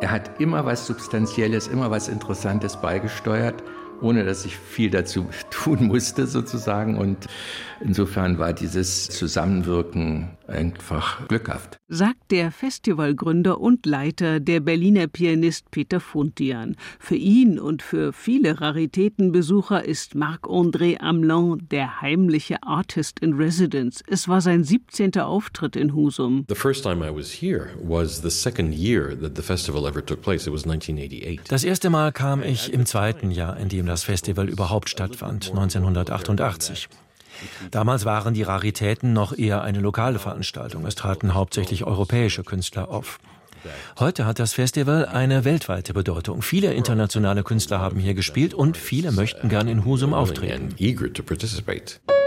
Er hat immer was Substanzielles, immer was Interessantes beigesteuert, ohne dass ich viel dazu tun musste sozusagen. Und insofern war dieses Zusammenwirken einfach glückhaft. Sagt der Festivalgründer und Leiter, der Berliner Pianist Peter Funtian. Für ihn und für viele Raritätenbesucher ist Marc-André Amelin der heimliche Artist in Residence. Es war sein 17. Auftritt in Husum. The first time I was here was the second year that the festival ever took place. It was 1988. Das erste Mal kam ich im zweiten Jahr, in dem das Festival überhaupt stattfand, 1988. Damals waren die Raritäten noch eher eine lokale Veranstaltung. Es traten hauptsächlich europäische Künstler auf. Heute hat das Festival eine weltweite Bedeutung. Viele internationale Künstler haben hier gespielt und viele möchten gern in Husum auftreten.